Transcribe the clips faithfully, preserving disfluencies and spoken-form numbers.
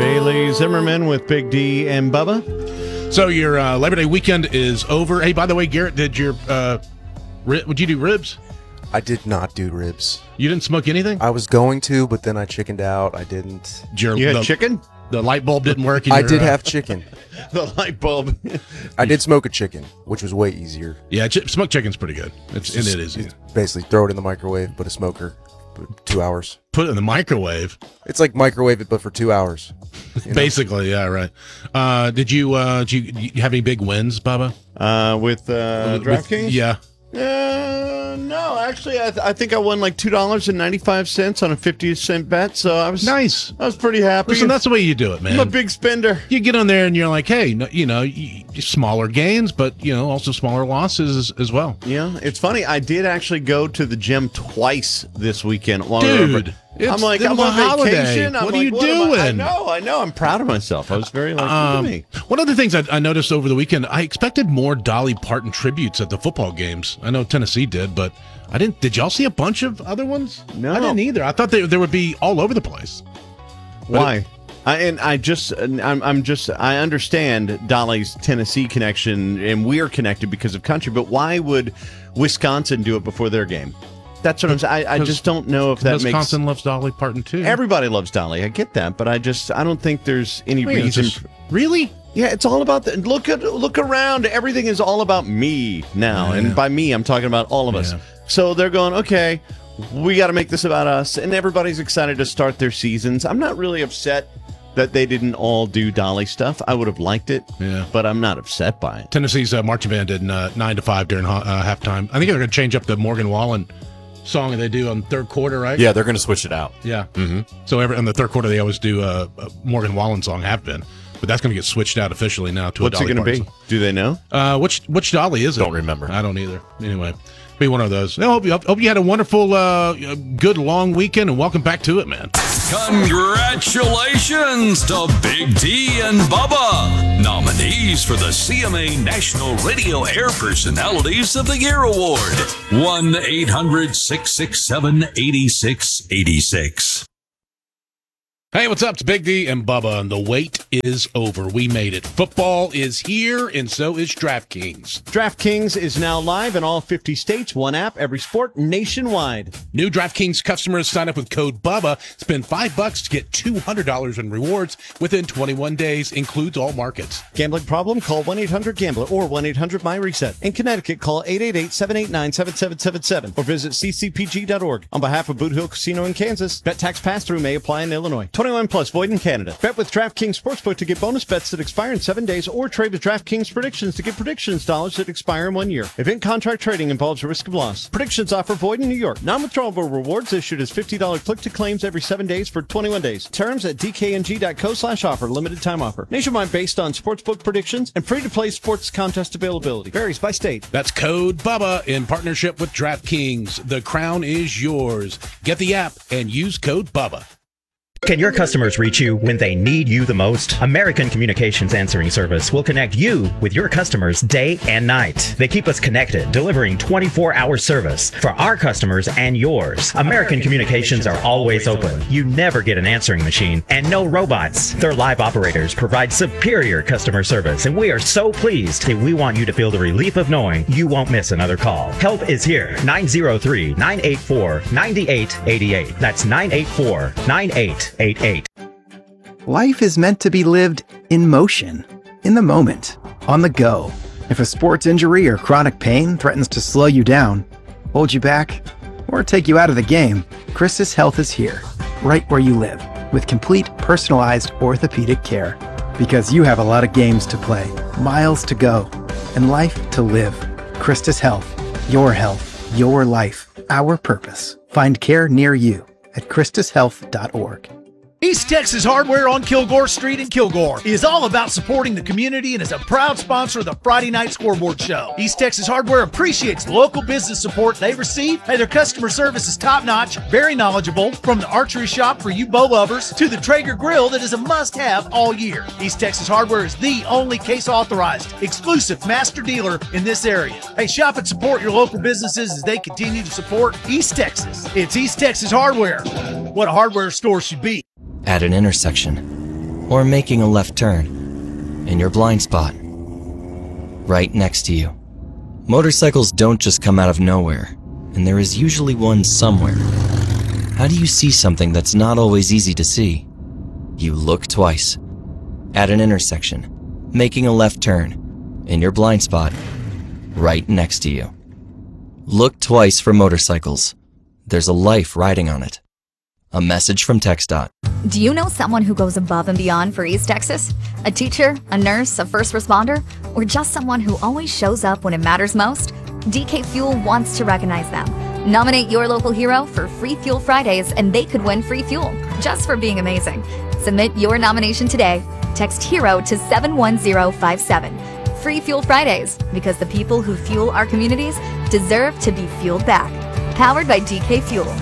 Bailey Zimmerman with Big D and Bubba. So your uh, Labor Day weekend is over. Hey, by the way, Garrett, did your uh, ri- would you do ribs? I did not do ribs. You didn't smoke anything? I was going to, but then I chickened out. I didn't. Your, You had the, chicken? The light bulb didn't work. in I your, did uh, have chicken. The light bulb. I did smoke a chicken, which was way easier. Yeah, ch- smoked chicken's pretty good. It's, and it is. It's basically throw it in the microwave, put a smoker, put two hours. Put it in the microwave. It's like microwave it, but for two hours. You know? Basically, yeah, right. Uh, did you uh, did you, you have any big wins, Bubba? Uh, with uh, With- DraftKings? Yeah. Uh, no, actually, I, th- I think I won like two dollars and ninety-five cents on a fifty cent bet, so I was Nice. I was pretty happy. Listen, that's the way you do it, man. I'm a big spender. You get on there and you're like, hey, no, you know, you, you- smaller gains, but, you know, also smaller losses as, as well. Yeah, it's funny. I did actually go to the gym twice this weekend. while Dude, we were- it's I'm like, the I'm on holiday. vacation. I'm What are like, you what am I? I doing? know, I know. I'm proud of myself. I was very like, Um, look at me. one of the things I, I noticed over the weekend, I expected more Dolly Parton tributes at the football games. I know Tennessee did, but I didn't. Did y'all see a bunch of other ones? No. I didn't either. I thought they, they would be all over the place. Why? I, and I just, I'm, I'm just, I understand Dolly's Tennessee connection, and we're connected because of country. But why would Wisconsin do it before their game? That's what I'm saying. I, I just don't know if that Wisconsin makes. loves Dolly Parton too. Everybody loves Dolly. I get that, but I just, I don't think there's any Wait, reason. it's just- really? Yeah, it's all about the look at look around. Everything is all about me now, Yeah. and by me, I'm talking about all of us. Yeah. So they're going, okay, we got to make this about us, and everybody's excited to start their seasons. I'm not really upset that they didn't all do Dolly stuff. I would have liked it, Yeah. but I'm not upset by it. Tennessee's uh, marching band did uh, nine to five during uh, halftime. I think they're going to change up the Morgan Wallen song they do on third quarter, right? Yeah, they're going to switch it out. Yeah. Mm-hmm. So every on the third quarter they always do uh, a Morgan Wallen song. Have been, but that's going to get switched out officially now to What's a it Dolly going to be? Parton song. Do they know? Uh, which which Dolly is it? Don't remember. I don't either. Anyway, be one of those. I hope you, hope you had a wonderful, uh, good long weekend, and welcome back to it, man. Congratulations to Big D and Bubba, nominees for the C M A National Radio Air Personalities of the Year Award. one eight hundred six six seven eight six eight six. Hey, what's up? It's Big D and Bubba, and the wait is over. We made it. Football is here, and so is DraftKings. DraftKings is now live in all fifty states. One app, every sport, nationwide. New DraftKings customers sign up with code BUBBA. Spend five bucks to get two hundred dollars in rewards within twenty-one days. Includes all markets. Gambling problem? Call one eight hundred gambler or one eight hundred my reset. In Connecticut, call eight eight eight, seven eight nine, seven seven seven seven or visit c c p g dot org. On behalf of Boot Hill Casino in Kansas, bet tax pass-through may apply in Illinois. twenty-one plus, void in Canada. Bet with DraftKings Sportsbook to get bonus bets that expire in seven days or trade with DraftKings Predictions to get predictions dollars that expire in one year. Event contract trading involves a risk of loss. Predictions offer void in New York. Non-withdrawable rewards issued as fifty dollars click-to-claims every seven days for twenty-one days. Terms at d k n g dot co slash offer. Limited time offer. Nationwide based on sportsbook predictions and free-to-play sports contest availability. Varies by state. That's code BUBBA in partnership with DraftKings. The crown is yours. Get the app and use code BUBBA. Can your customers reach you when they need you the most? American Communications Answering Service will connect you with your customers day and night. They keep us connected, delivering twenty-four hour service for our customers and yours. American Communications are always open. You never get an answering machine and no robots. Their live operators provide superior customer service, and we are so pleased that we want you to feel the relief of knowing you won't miss another call. Help is here. nine zero three, nine eight four, nine eight eight eight. That's nine eight four, nine eight eight eight. Life is meant to be lived in motion, in the moment, on the go. If a sports injury or chronic pain threatens to slow you down, hold you back, or take you out of the game, Christus Health is here, right where you live, with complete personalized orthopedic care. Because you have a lot of games to play, miles to go, and life to live. Christus Health, your health, your life, our purpose. Find care near you at christus health dot org. East Texas Hardware on Kilgore Street in Kilgore is all about supporting the community and is a proud sponsor of the Friday Night Scoreboard Show. East Texas Hardware appreciates the local business support they receive. Hey, their customer service is top-notch, very knowledgeable, from the archery shop for you bow lovers to the Traeger grill that is a must-have all year. East Texas Hardware is the only case-authorized, exclusive master dealer in this area. Hey, shop and support your local businesses as they continue to support East Texas. It's East Texas Hardware, what a hardware store should be. At an intersection, or making a left turn in your blind spot, right next to you. Motorcycles don't just come out of nowhere, and there is usually one somewhere. How do you see something that's not always easy to see? You look twice. At an intersection, making a left turn in your blind spot, right next to you. Look twice for motorcycles. There's a life riding on it. A message from TxDOT. Do you know someone who goes above and beyond for East Texas? A teacher, a nurse, a first responder, or just someone who always shows up when it matters most? D K Fuel wants to recognize them. Nominate your local hero for Free Fuel Fridays and they could win free fuel just for being amazing. Submit your nomination today. Text HERO to seven one zero five seven. Free Fuel Fridays, because the people who fuel our communities deserve to be fueled back. Powered by D K Fuel.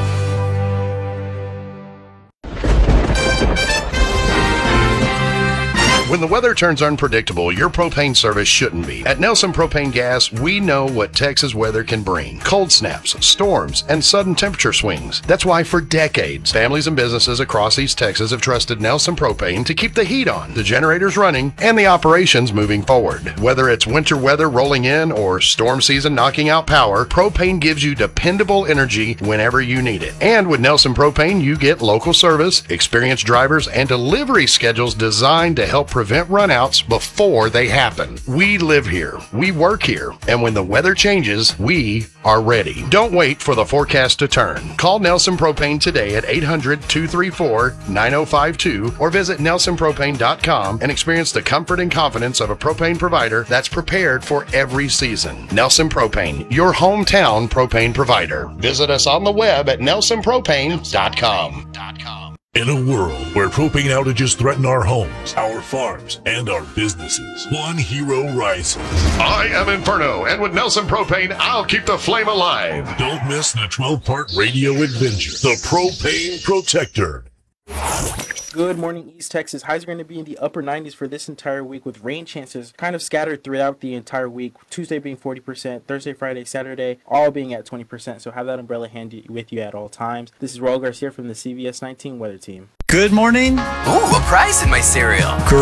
When the weather turns unpredictable, your propane service shouldn't be. At Nelson Propane Gas, we know what Texas weather can bring. Cold snaps, storms, and sudden temperature swings. That's why for decades, families and businesses across East Texas have trusted Nelson Propane to keep the heat on, the generators running, and the operations moving forward. Whether it's winter weather rolling in or storm season knocking out power, propane gives you dependable energy whenever you need it. And with Nelson Propane, you get local service, experienced drivers, and delivery schedules designed to help prevent runouts before they happen. We live here, we work here, and when the weather changes, we are ready. Don't wait for the forecast to turn. Call Nelson Propane today at eight hundred, two three four, nine oh five two or visit nelson propane dot com and experience the comfort and confidence of a propane provider that's prepared for every season. Nelson Propane, your hometown propane provider. Visit us on the web at nelson propane dot com. In a world where propane outages threaten our homes, our farms, and our businesses, one hero rises. I am Inferno, and with Nelson Propane, I'll keep the flame alive. Don't miss the twelve-part radio adventure, The Propane Protector. Good morning, East Texas. Highs are going to be in the upper nineties for this entire week with rain chances kind of scattered throughout the entire week. Tuesday being forty percent, Thursday, Friday, Saturday, all being at twenty percent. So have that umbrella handy with you at all times. This is Raul Garcia from the C B S nineteen Weather Team. Good morning. Ooh, a prize in my cereal.